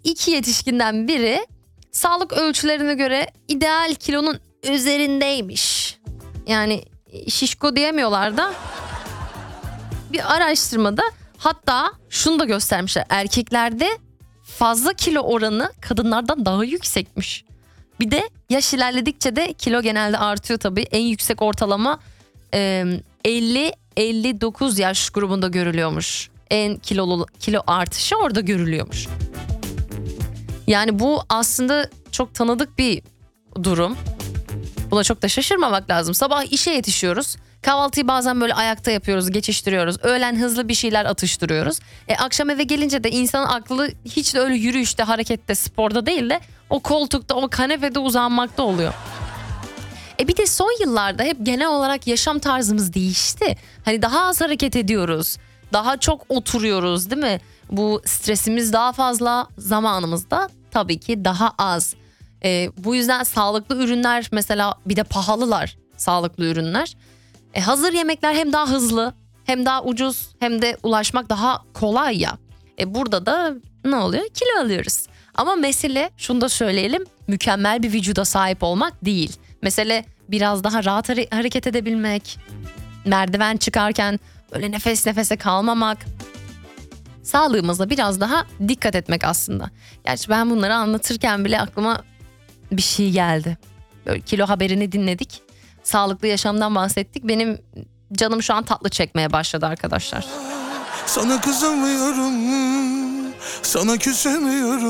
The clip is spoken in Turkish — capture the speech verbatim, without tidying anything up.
iki yetişkinden biri sağlık ölçülerine göre ideal kilonun üzerindeymiş. Yani şişko diyemiyorlar da. Bir araştırmada hatta şunu da göstermişler. Erkeklerde fazla kilo oranı kadınlardan daha yüksekmiş. Bir de yaş ilerledikçe de kilo genelde artıyor tabii. En yüksek ortalama elli elli dokuz yaş grubunda görülüyormuş. En kilolu kilo artışı orada görülüyormuş. Yani bu aslında çok tanıdık bir durum. Buna çok da şaşırmamak lazım. Sabah işe yetişiyoruz. Kahvaltıyı bazen böyle ayakta yapıyoruz, geçiştiriyoruz. Öğlen hızlı bir şeyler atıştırıyoruz. E, akşam eve gelince de insanın aklı hiç de öyle yürüyüşte, harekette, sporda değil de o koltukta, o kanepede uzanmakta oluyor. E bir de son yıllarda hep genel olarak yaşam tarzımız değişti. Hani daha az hareket ediyoruz. Daha çok oturuyoruz, değil mi? Bu stresimiz daha fazla, zamanımız da tabii ki daha az. E, bu yüzden sağlıklı ürünler mesela bir de pahalılar sağlıklı ürünler. E, hazır yemekler hem daha hızlı hem daha ucuz hem de ulaşmak daha kolay ya. E, burada da ne oluyor? Kilo alıyoruz. Ama mesele şunu da söyleyelim, mükemmel bir vücuda sahip olmak değil. Mesele biraz daha rahat hareket edebilmek, merdiven çıkarken öyle nefes nefese kalmamak. Sağlığımıza biraz daha dikkat etmek aslında. Gerçi ben bunları anlatırken bile aklıma bir şey geldi. Böyle kilo haberini dinledik. Sağlıklı yaşamdan bahsettik. Benim canım şu an tatlı çekmeye başladı arkadaşlar. Sana kızamıyorum, sana küsemiyorum.